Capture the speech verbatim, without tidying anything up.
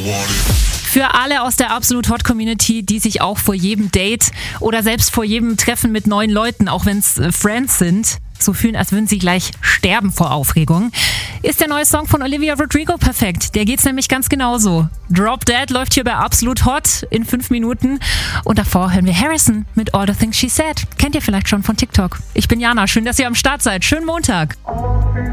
Für alle aus der Absolut Hot Community, die sich auch vor jedem Date oder selbst vor jedem Treffen mit neuen Leuten, auch wenn es äh, Friends sind, so fühlen, als würden sie gleich sterben vor Aufregung, ist der neue Song von Olivia Rodrigo perfekt. Der geht's nämlich ganz genauso. Drop Dead läuft hier bei Absolut Hot in fünf Minuten und davor hören wir Harrison mit All the Things She Said. Kennt ihr vielleicht schon von TikTok. Ich bin Jana, schön, dass ihr am Start seid. Schönen Montag.